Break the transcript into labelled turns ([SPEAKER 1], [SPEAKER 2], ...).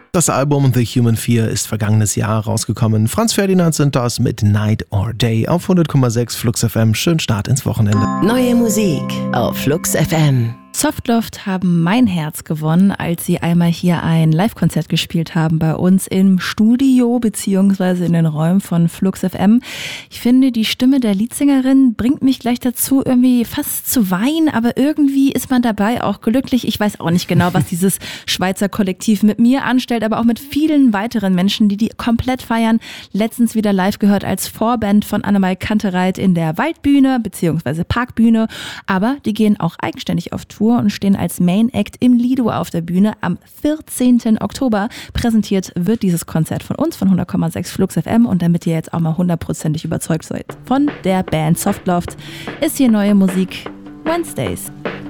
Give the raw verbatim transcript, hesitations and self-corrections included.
[SPEAKER 1] Das Album The Human Fear ist vergangenes Jahr rausgekommen. Franz Ferdinand sind das mit Night or Day auf hundert Komma sechs Flux F M. Schönen Start ins Wochenende.
[SPEAKER 2] Neue Musik auf Flux F M.
[SPEAKER 3] Softloft haben mein Herz gewonnen, als sie einmal hier ein Live-Konzert gespielt haben bei uns im Studio beziehungsweise in den Räumen von Flux F M. Ich finde, die Stimme der Leadsängerin bringt mich gleich dazu, irgendwie fast zu weinen, aber irgendwie ist man dabei auch glücklich. Ich weiß auch nicht genau, was dieses Schweizer Kollektiv mit mir anstellt, aber auch mit vielen weiteren Menschen, die die komplett feiern. Letztens wieder live gehört als Vorband von Annemal Kantereit in der Waldbühne beziehungsweise Parkbühne, aber die gehen auch eigenständig auf Tour und stehen als Main Act im Lido auf der Bühne. Am vierzehnten Oktober präsentiert wird dieses Konzert von uns, von hundert Komma sechs Flux F M. Und damit ihr jetzt auch mal hundertprozentig überzeugt seid von der Band Softloft, ist hier neue Musik Wednesdays.